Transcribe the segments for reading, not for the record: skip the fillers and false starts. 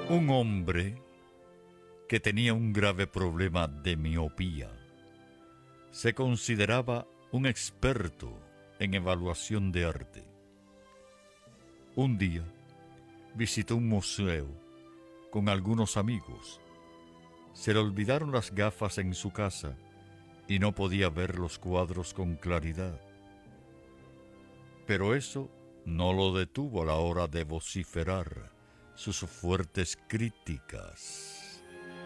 Un hombre que tenía un grave problema de miopía se consideraba un experto en evaluación de arte. Un día visitó un museo con algunos amigos. Se le olvidaron las gafas en su casa y no podía ver los cuadros con claridad. Pero eso no lo detuvo a la hora de vociferar sus fuertes críticas.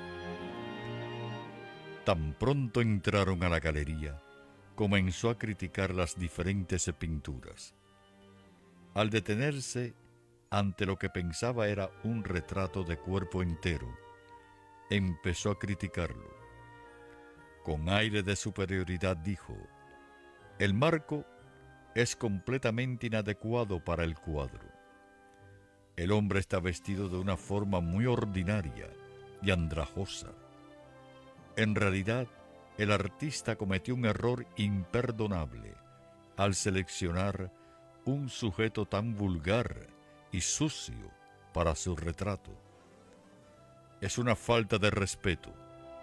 Tan pronto entraron a la galería, comenzó a criticar las diferentes pinturas. Al detenerse ante lo que pensaba era un retrato de cuerpo entero, empezó a criticarlo. Con aire de superioridad dijo: «El marco es completamente inadecuado para el cuadro. El hombre está vestido de una forma muy ordinaria y andrajosa. En realidad, el artista cometió un error imperdonable al seleccionar un sujeto tan vulgar y sucio para su retrato. Es una falta de respeto».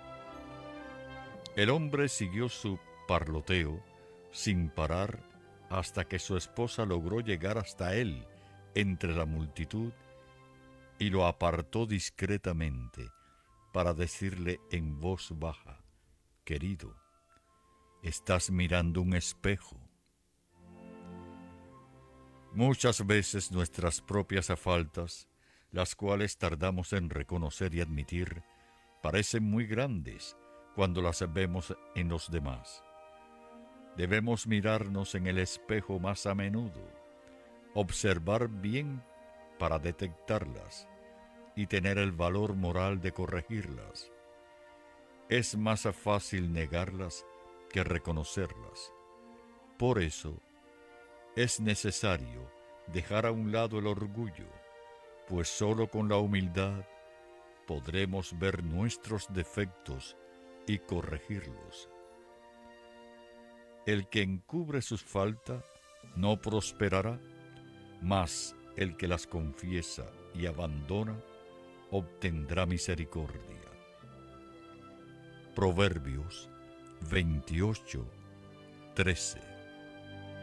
El hombre siguió su parloteo sin parar hasta que su esposa logró llegar hasta él entre la multitud y lo apartó discretamente para decirle en voz baja: «Querido, estás mirando un espejo». Muchas veces nuestras propias faltas, las cuales tardamos en reconocer y admitir, parecen muy grandes cuando las vemos en los demás. Debemos mirarnos en el espejo más a menudo, observar bien para detectarlas y tener el valor moral de corregirlas. Es más fácil negarlas que reconocerlas. Por eso, es necesario dejar a un lado el orgullo, pues solo con la humildad podremos ver nuestros defectos y corregirlos. El que encubre sus faltas no prosperará, mas el que las confiesa y abandona obtendrá misericordia. Proverbios 28:13.